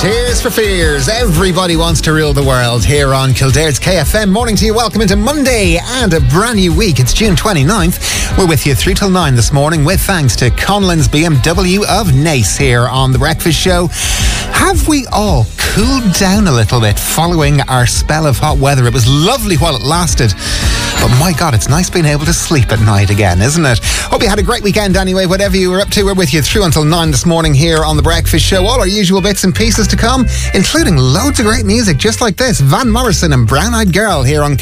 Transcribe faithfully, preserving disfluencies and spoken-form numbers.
Tears for Fears. Everybody wants to rule the world here on Kildare's K F M. Morning to you. Welcome into Monday and a brand new week. It's June twenty-ninth. We're with you three till nine this morning with thanks to Conlon's B M W of Naas here on The Breakfast Show. Have we all cooled down a little bit following our spell of hot weather? It was lovely while it lasted. But my God, it's nice being able to sleep at night again, isn't it? Hope you had a great weekend anyway. Whatever you were up to, we're with you through until nine this morning here on The Breakfast Show. All our usual bits and pieces to come, including loads of great music just like this. Van Morrison and Brown Eyed Girl here on